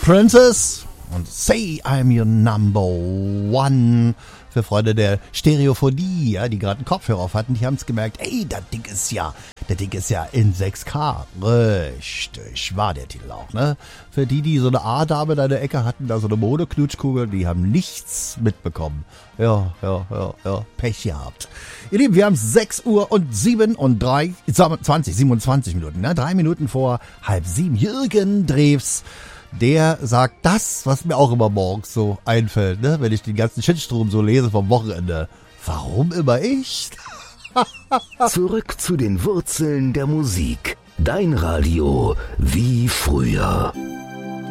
Princess und Say I'm Your Number One. Für Freunde der Stereophonie, ja, die gerade einen Kopfhörer auf hatten, die haben es gemerkt, ey, das Ding ist ja in 6K. Richtig, war der Titel auch, ne? Für die so eine A-Dame in der Ecke hatten, da so eine Modeknutschkugel, die haben nichts mitbekommen. Ja, Pech gehabt. Ihr Lieben, wir haben 6 Uhr und 27 Minuten, ne? 3 Minuten vor 6:30. Jürgen Drews, der sagt das, was mir auch immer morgens so einfällt, ne? Wenn ich den ganzen Shitstrom so lese vom Wochenende. Warum immer ich? Zurück zu den Wurzeln der Musik. Dein Radio wie früher.